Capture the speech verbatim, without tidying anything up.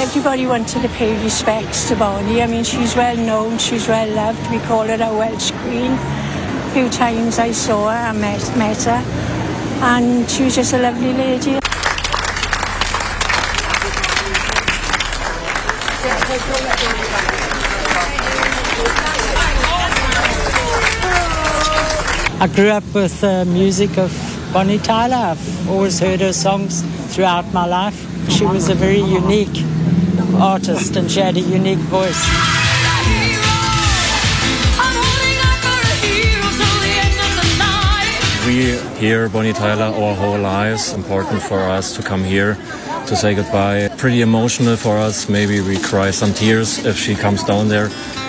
everybody wanted to pay respects to Bonnie. I mean, she's well known, she's well loved. We call her a Welsh Queen. A few times I saw her and met, met her, and she was just a lovely lady. I grew up with the music of Bonnie Tyler. I've always heard her songs throughout my life. She was a very unique artist and she had a unique voice. We hear Bonnie Tyler our whole lives. Important for us to come here to say goodbye. Pretty emotional for us. Maybe we cry some tears if she comes down there.